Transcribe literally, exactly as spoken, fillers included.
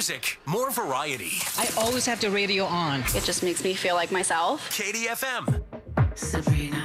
music, more variety. I always have the radio on. It just makes me feel like myself. K D F M. Sabrina.